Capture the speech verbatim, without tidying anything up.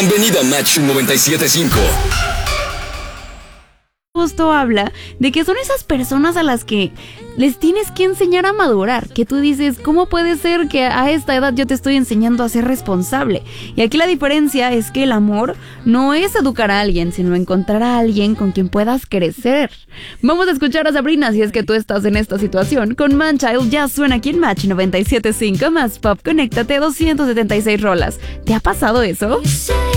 Bienvenido a Match noventa y siete punto cinco. Justo habla de que son esas personas a las que les tienes que enseñar a madurar, que tú dices, ¿cómo puede ser que a esta edad yo te estoy enseñando a ser responsable? Y aquí la diferencia es que el amor no es educar a alguien, sino encontrar a alguien con quien puedas crecer. Vamos a escuchar a Sabrina si es que tú estás en esta situación. Con Manchild ya suena aquí en Match noventa y siete punto cinco más Pop, conéctate doscientas setenta y seis rolas. ¿Te ha pasado eso?